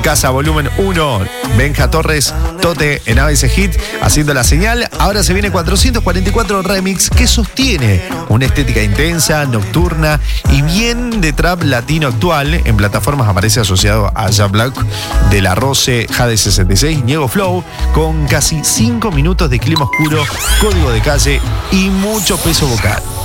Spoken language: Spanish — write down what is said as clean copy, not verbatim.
Casa Volumen 1. Benja Torres, Tote en ABC Hit, haciendo la señal. Ahora se viene 444 Remix, que sostiene una estética intensa, nocturna y bien de trap latino actual. En plataformas aparece asociado a Jack Black, De La Rose, Jade 66, Niego Flow, con casi 5 minutos de clima oscuro, código de calle y mucho peso vocal.